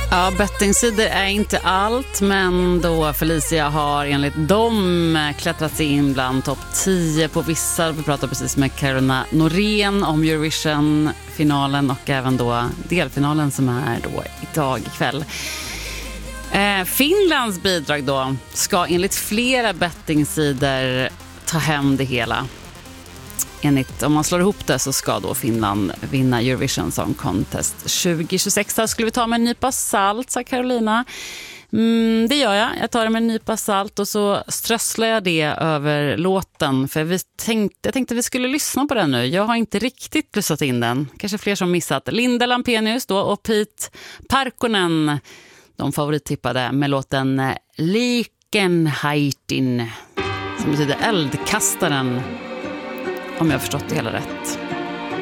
Ja, bettingsidor är inte allt, men då Felicia har enligt dem klättrat sig in bland topp 10 på vissa. Vi pratade precis med Carolina Norén om Eurovision-finalen och även då delfinalen som är då idag ikväll. Finlands bidrag då ska enligt flera bettingsidor ta hem det hela. Om man slår ihop det så ska då Finland vinna Eurovision Song Contest 2026. Här skulle vi ta med en nypa salt, sa Carolina. Det gör jag. Jag tar det med en nypa salt och så strösslar jag det över låten. För jag tänkte vi skulle lyssna på den nu. Jag har inte riktigt lyssnat in den. Kanske fler som missat. Linda Lampenius då och Pete Parkkonen. De favorittippade med låten Likenheitin. Som betyder eldkastaren. Om jag har förstått det hela rätt.